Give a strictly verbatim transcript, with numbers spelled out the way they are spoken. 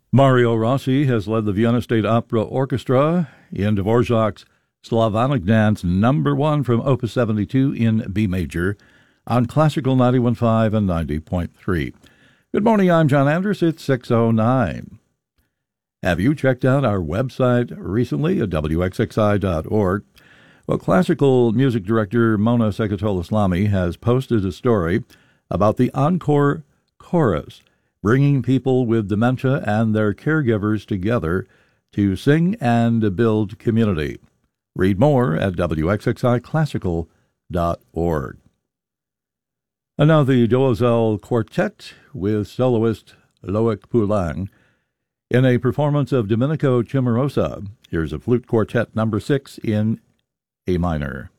Mario Rossi has led the Vienna State Opera Orchestra in Dvorak's Slavonic Dance number one from Opus seventy-two in B major on Classical ninety-one point five and ninety point three. Good morning, I'm John Andrus. It's six oh nine. Have you checked out our website recently at W X X I dot org? Well, classical music director Mona Segatol-Islami has posted a story about the Encore Chorus, bringing people with dementia and their caregivers together to sing and build community. Read more at W X X I classical dot org. And now the Doazel Quartet with soloist Loic Poulenc in a performance of Domenico Cimarosa. Here's a flute quartet number six in A minor.